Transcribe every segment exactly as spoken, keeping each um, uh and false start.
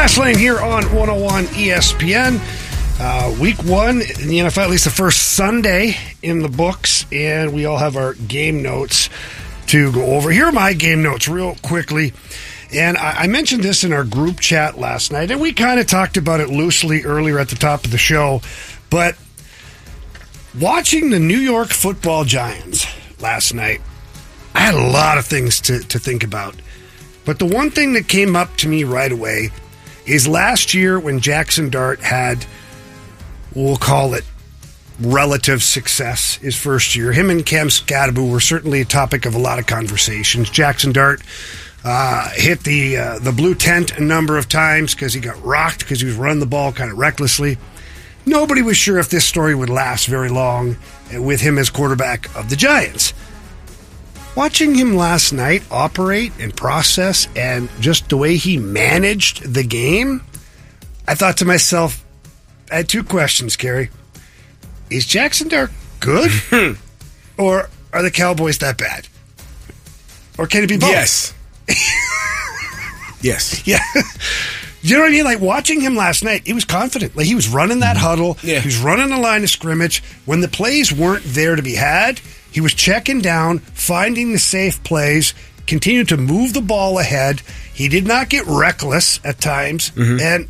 Fastlane here on one oh one E S P N. Uh, week one in the N F L, at least the first Sunday in the books, and we all have our game notes to go over. Here are my game notes real quickly. And I, I mentioned this in our group chat last night, and we kind of talked about it loosely earlier at the top of the show. But watching the New York Football Giants last night, I had a lot of things to, to think about. But the one thing that came up to me right away is last year when Jackson Dart had, we'll call it, relative success his first year. Him and Cam Skattebo were certainly a topic of a lot of conversations. Jackson Dart uh, hit the uh, the blue tent a number of times because he got rocked because he was running the ball kind of recklessly. Nobody was sure if this story would last very long with him as quarterback of the Giants. Watching him last night operate and process and just the way he managed the game, I thought to myself, I had two questions, Kerry. Is Jackson Dart good? Or are the Cowboys that bad? Or can it be both? Yes. Yes. Yeah. You know what I mean? Like, watching him last night, he was confident. Like, he was running that huddle. Yeah. He was running the line of scrimmage. When the plays weren't there to be had, he was checking down, finding the safe plays, continued to move the ball ahead. He did not get reckless at times. Mm-hmm. And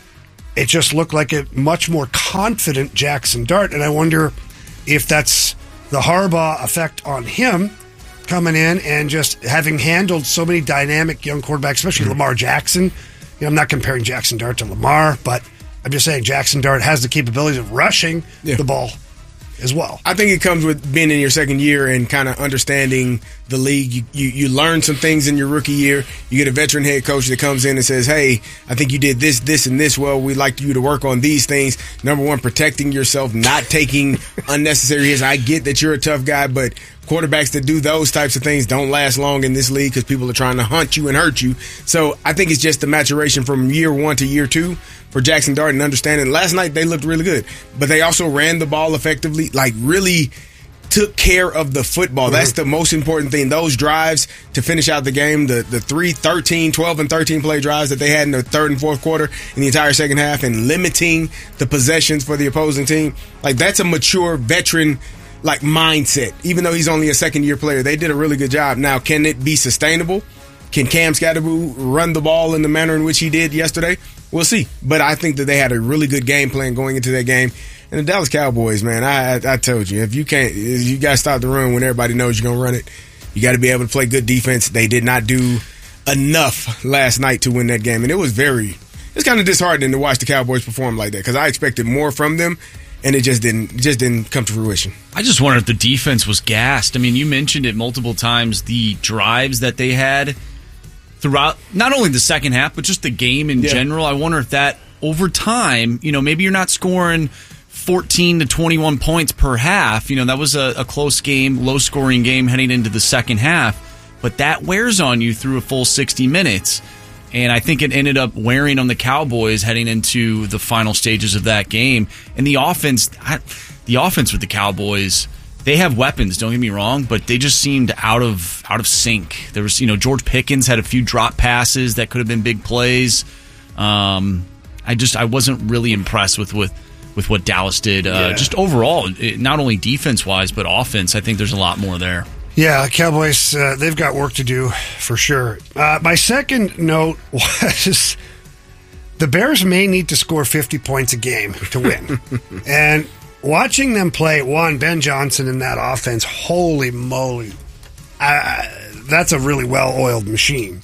it just looked like a much more confident Jackson Dart. And I wonder if that's the Harbaugh effect on him coming in and just having handled so many dynamic young quarterbacks, especially mm-hmm. Lamar Jackson. You know, I'm not comparing Jackson Dart to Lamar, but I'm just saying Jackson Dart has the capabilities of rushing yeah. the ball as well. I think it comes with being in your second year and kind of understanding the league. You, you you learn some things in your rookie year. You get a veteran head coach that comes in and says, hey, I think you did this, this, and this well. We'd like you to work on these things. Number one, protecting yourself, not taking unnecessary hits. I get that you're a tough guy, but quarterbacks that do those types of things don't last long in this league because people are trying to hunt you and hurt you. So I think it's just the maturation from year one to year two for Jackson Dart and understanding. Last night they looked really good, but they also ran the ball effectively, like really took care of the football. Mm-hmm. That's the most important thing. Those drives to finish out the game, the, the three, thirteen, twelve, and thirteen play drives that they had in the third and fourth quarter in the entire second half and limiting the possessions for the opposing team. Like, that's a mature veteran like mindset, even though he's only a second year player. They did a really good job. Now, can it be sustainable? Can Cam Skattebo run the ball in the manner in which he did yesterday? We'll see. But I think that they had a really good game plan going into that game. And the Dallas Cowboys, man, I I, I told you, if you can't, if you got to stop the run when everybody knows you're going to run it. You got to be able to play good defense. They did not do enough last night to win that game. And it was very, it's kind of disheartening to watch the Cowboys perform like that because I expected more from them. And it just didn't just didn't come to fruition. I just wonder if the defense was gassed. I mean, you mentioned it multiple times, the drives that they had throughout not only the second half, but just the game in yeah. general. I wonder if that over time, you know, maybe you're not scoring fourteen to twenty-one points per half. You know, that was a, a close game, low-scoring game heading into the second half. But that wears on you through a full sixty minutes. And I think it ended up wearing on the Cowboys heading into the final stages of that game. And the offense, I, the offense with the Cowboys, they have weapons. Don't get me wrong, but they just seemed out of out of sync. There was, you know, George Pickens had a few drop passes that could have been big plays. Um, I just I wasn't really impressed with with, with what Dallas did. Uh, yeah. Just overall, it, not only defense wise, but offense. I think there's a lot more there. Yeah, Cowboys, uh, they've got work to do for sure. Uh, my second note was the Bears may need to score fifty points a game to win. And watching them play, one, Ben Johnson in that offense, holy moly, uh, that's a really well-oiled machine.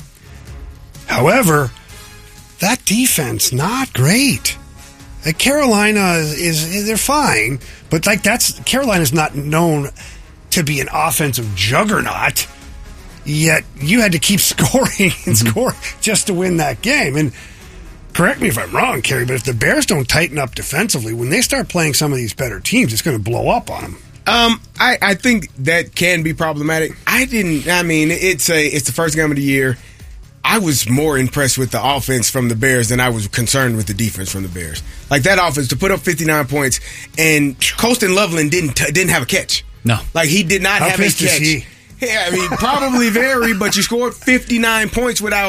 However, that defense, not great. Like Carolina is, is they're fine, but like that's Carolina's not known to be an offensive juggernaut, yet you had to keep scoring and mm-hmm. score just to win that game. And correct me if I'm wrong, Kerry, but if the Bears don't tighten up defensively, when they start playing some of these better teams, it's going to blow up on them. Um, I, I think that can be problematic. I didn't, I mean, it's a it's the first game of the year. I was more impressed with the offense from the Bears than I was concerned with the defense from the Bears. Like, that offense, to put up fifty-nine points, and Colston Loveland didn't didn't have a catch. No. Like, he did not How have a pissed catch. Is he? Yeah, I mean, probably very, but you scored fifty-nine points without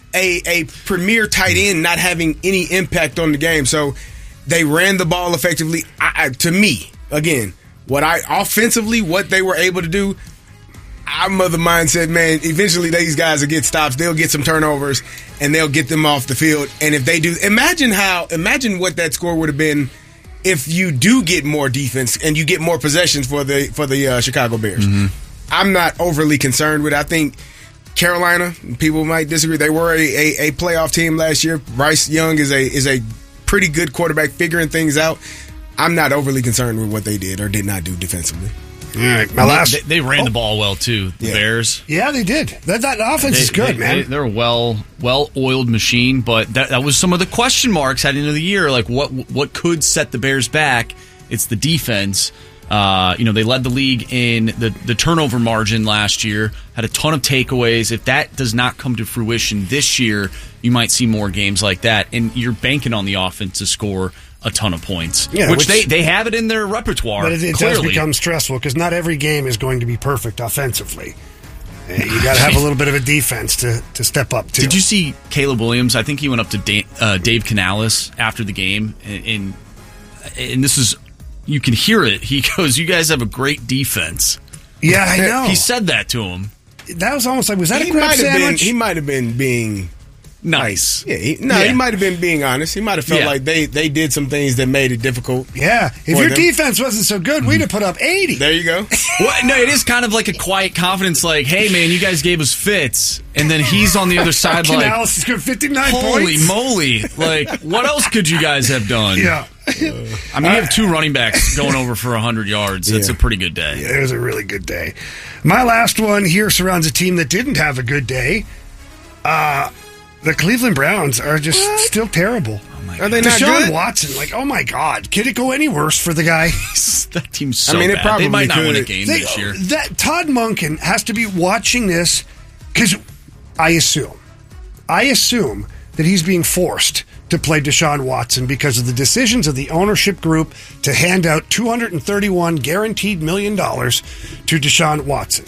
a a premier tight end not having any impact on the game. So they ran the ball effectively. I, I, to me, again, what I offensively, what they were able to do, I'm of the mindset, man, eventually these guys will get stops. They'll get some turnovers, and they'll get them off the field. And if they do, imagine how, imagine what that score would have been if you do get more defense and you get more possessions for the for the uh, Chicago Bears. Mm-hmm. I'm not overly concerned with it. I think Carolina, people might disagree, they were a, a, a playoff team last year. Bryce Young is a is a pretty good quarterback figuring things out. I'm not overly concerned with what they did or did not do defensively. All right, my last. They, they ran oh. the ball well too. The yeah. Bears. Yeah, they did. That that offense they, is good, they, man. They, they're a well well oiled machine, but that that was some of the question marks heading into the year. Like what what could set the Bears back? It's the defense. Uh, you know, they led the league in the the turnover margin last year. Had a ton of takeaways. If that does not come to fruition this year, you might see more games like that. And you're banking on the offense to score a ton of points, yeah, which, which they, they have it in their repertoire. But it, it does become stressful because not every game is going to be perfect offensively. You got to have a little bit of a defense to, to step up to. Did you see Caleb Williams? I think he went up to Dave, uh, Dave Canales after the game, and, and and this is, you can hear it. He goes, "You guys have a great defense." Yeah, I know. He said that to him. That was almost like, was that he a crab sandwich? Been, he might have been being nice. Yeah, he, no, yeah. he might have been being honest. He might have felt yeah. like they, they did some things that made it difficult. Yeah, if your them. defense wasn't so good, we'd have put up eighty. There you go. Well, no, it is kind of like a quiet confidence, like, hey, man, you guys gave us fits. And then he's on the other side like, Canales is good, fifty-nine holy points. moly. Like, what else could you guys have done? Yeah. Uh, I mean, you have two running backs going over for one hundred yards. That's yeah. a pretty good day. Yeah, it was a really good day. My last one here surrounds a team that didn't have a good day. Uh, the Cleveland Browns are just what? still terrible. Oh my are God. they not Deshaun good? Watson, like, oh my God. Could it go any worse for the guy? That team's so I mean, it bad. Probably they might not could. win a game they, this year. That Todd Monken has to be watching this because I assume, I assume that he's being forced to play Deshaun Watson because of the decisions of the ownership group to hand out two hundred thirty-one guaranteed million dollars to Deshaun Watson.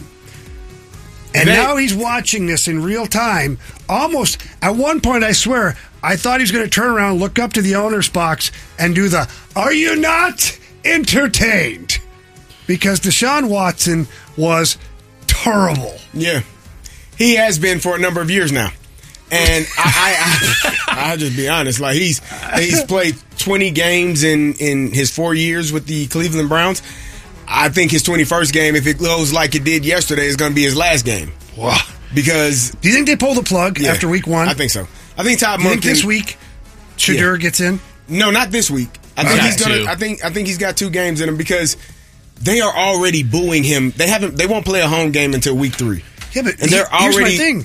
And they, now he's watching this in real time. Almost, at one point, I swear, I thought he was going to turn around, look up to the owner's box, and do the, "Are you not entertained?" Because Deshaun Watson was terrible. Yeah. He has been for a number of years now. And I, I, I, I'll just be honest. Like he's he's played twenty games in, in his four years with the Cleveland Browns. I think his twenty-first game, if it goes like it did yesterday, is going to be his last game. Wow. Because do you think they pull the plug yeah, after week one? I think so. I think Todd Monken. You Monken, think this week Shedeur yeah. gets in? No, not this week. I think okay. he's gonna. I think I think he's got two games in him because they are already booing him. They haven't. They won't play a home game until week three. Yeah, but and they're here's already. my thing.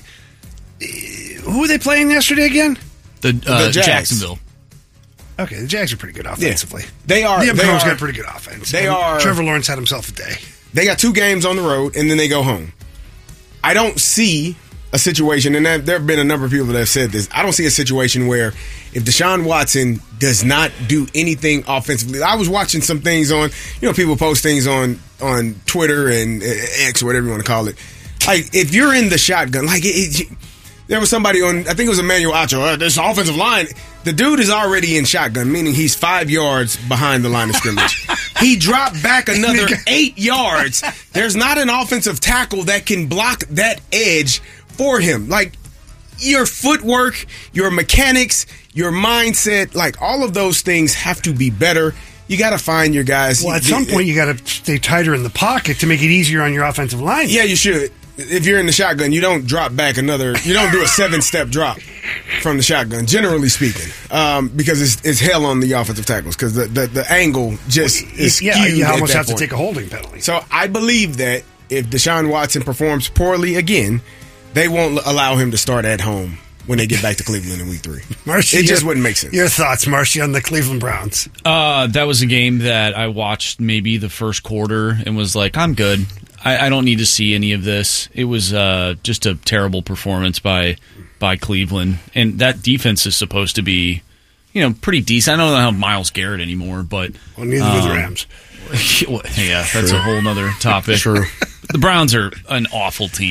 Who were they playing yesterday again? The, uh, the Jacksonville. Okay, the Jags are pretty good offensively. Yeah, they are. The they Browns are, got pretty good offense. They and are. Trevor Lawrence had himself a day. They got two games on the road, and then they go home. I don't see a situation, and there have been a number of people that have said this. I don't see a situation where if Deshaun Watson does not do anything offensively. I was watching some things on, you know, people post things on on Twitter and X, or whatever you want to call it. Like, if you're in the shotgun, like, it, it, there was somebody on, I think it was Emmanuel Acho, uh, this offensive line, the dude is already in shotgun, meaning he's five yards behind the line of scrimmage. He dropped back another eight yards. There's not an offensive tackle that can block that edge for him. Like, your footwork, your mechanics, your mindset, like, all of those things have to be better. You got to find your guys. Well, at some point, you got to stay tighter in the pocket to make it easier on your offensive line. Yeah, you should. If you're in the shotgun, you don't drop back another. You don't do a seven-step drop from the shotgun, generally speaking, um, because it's, it's hell on the offensive tackles because the, the, the angle just is yeah, skewed. You almost have point. to take a holding penalty. So I believe that if Deshaun Watson performs poorly again, they won't allow him to start at home when they get back to Cleveland in week three. Marcy, it just your, wouldn't make sense. Your thoughts, Marcy, on the Cleveland Browns? Uh, that was a game that I watched maybe the first quarter and was like, I'm good. I, I don't need to see any of this. It was uh, just a terrible performance by by Cleveland. And that defense is supposed to be, you know, pretty decent. I don't know how Myles Garrett anymore, but... Well, neither um, do the Rams. Yeah, that's True. a whole other topic. True. The Browns are an awful team.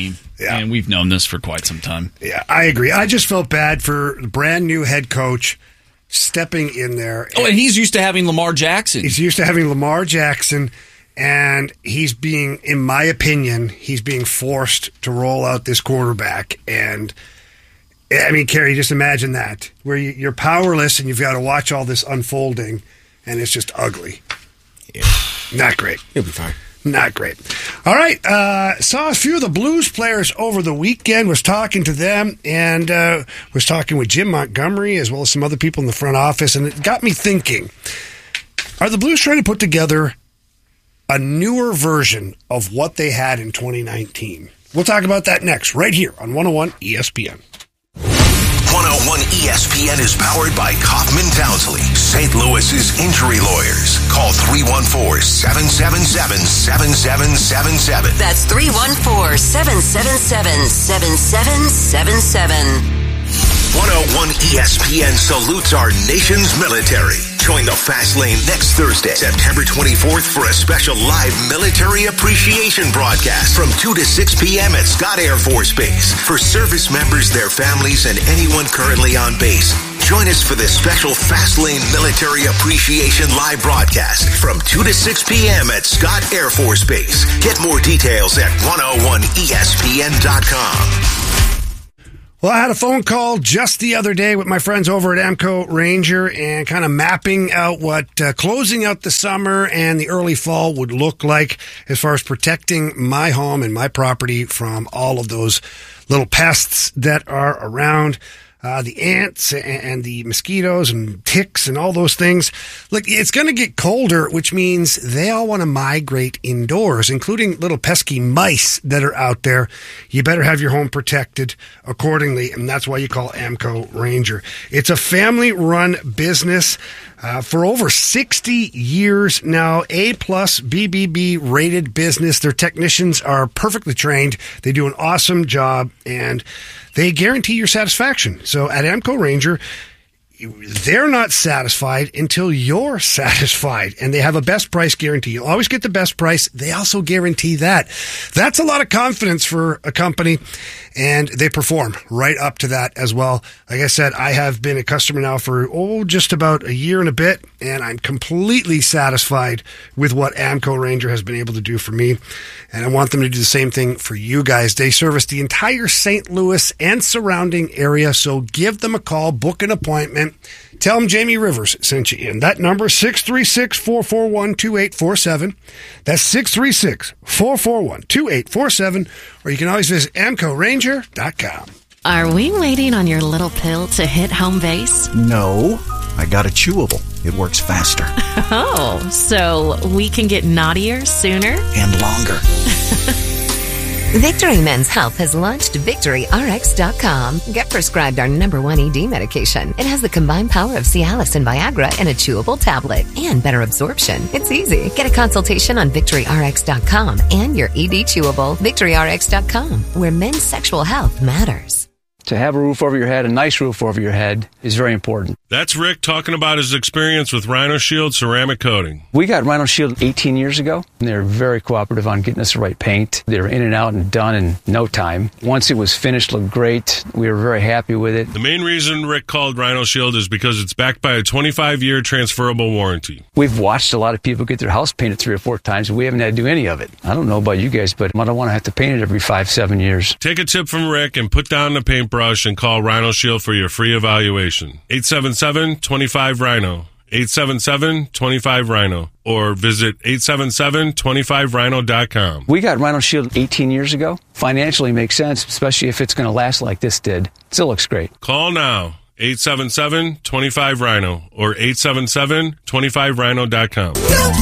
Yeah. And we've known this for quite some time. Yeah, I agree. I just felt bad for the brand new head coach stepping in there. Oh, and he's used to having Lamar Jackson. He's used to having Lamar Jackson, and he's being, in my opinion, he's being forced to roll out this quarterback. And, I mean, Kerry, just imagine that, where you, you're powerless and you've got to watch all this unfolding, and it's just ugly. Yeah. Not great. He'll be fine. Not great. All right. Uh, saw a few of the Blues players over the weekend, was talking to them, and uh, was talking with Jim Montgomery as well as some other people in the front office, and it got me thinking, are the Blues trying to put together a newer version of what they had in twenty nineteen? We'll talk about that next, right here on one oh one E S P N. one oh one E S P N is powered by Kaufman Townsley, Saint Louis's injury lawyers. Call three one four, seven seven seven, seven seven seven seven. That's three one four, seven seven seven, seven seven seven seven. one oh one E S P N salutes our nation's military. Join the Fast Lane next Thursday, September twenty-fourth, for a special live military appreciation broadcast from two to six p.m. at Scott Air Force Base. For service members, their families, and anyone currently on base, join us for this special Fast Lane military appreciation live broadcast from two to six p.m. at Scott Air Force Base. Get more details at one oh one E S P N dot com. Well, I had a phone call just the other day with my friends over at Amco Ranger and kind of mapping out what uh, closing out the summer and the early fall would look like as far as protecting my home and my property from all of those little pests that are around. Uh, the ants and, and the mosquitoes and ticks and all those things. Look, it's going to get colder, which means they all want to migrate indoors, including little pesky mice that are out there. You better have your home protected accordingly, and that's why you call Amco Ranger. It's a family-run business uh, for over sixty years now. A-plus B B B rated business. Their technicians are perfectly trained. They do an awesome job, and they guarantee your satisfaction. So at Amco Ranger, they're not satisfied until you're satisfied, and they have a best price guarantee. You'll always get the best price. They also guarantee that. That's a lot of confidence for a company, and they perform right up to that as well. Like I said, I have been a customer now for, oh, just about a year and a bit, and I'm completely satisfied with what Amco Ranger has been able to do for me, and I want them to do the same thing for you guys. They service the entire Saint Louis and surrounding area, so give them a call, book an appointment. Tell them Jamie Rivers sent you in. That number, six three six, four four one, two eight four seven. That's six three six, four four one, two eight four seven. Or you can always visit amco ranger dot com. Are we waiting on your little pill to hit home base? No, I got a chewable. It works faster. Oh, so we can get naughtier sooner? And longer. Victory Men's Health has launched Victory R X dot com. Get prescribed our number one E D medication. It has the combined power of Cialis and Viagra in a chewable tablet and better absorption. It's easy. Get a consultation on Victory R X dot com and your E D chewable. Victory R X dot com, where men's sexual health matters. To have a roof over your head, a nice roof over your head, is very important. That's Rick talking about his experience with Rhino Shield ceramic coating. We got Rhino Shield eighteen years ago, and they were very cooperative on getting us the right paint. They were in and out and done in no time. Once it was finished, looked great. We were very happy with it. The main reason Rick called Rhino Shield is because it's backed by a twenty-five year transferable warranty. We've watched a lot of people get their house painted three or four times, and we haven't had to do any of it. I don't know about you guys, but I don't want to have to paint it every five, seven years. Take a tip from Rick and put down the paintbrush and call Rhino Shield for your free evaluation. eight seven seven, two five, rhino. eight seven seven, two five, rhino. Or visit eight seven seven, two five rhino dot com. We got Rhino Shield eighteen years ago. Financially makes sense, especially if it's going to last like this did. Still looks great. Call now. eight seven seven, two five, rhino. Or eight seven seven, two five rhino dot com.